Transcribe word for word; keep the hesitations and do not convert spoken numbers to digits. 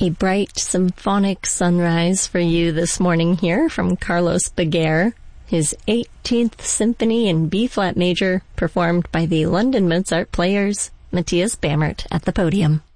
A bright symphonic sunrise for you this morning here from Carlos Beguer, his eighteenth Symphony in B-flat major, performed by the London Mozart Players, Matthias Bammert at the podium.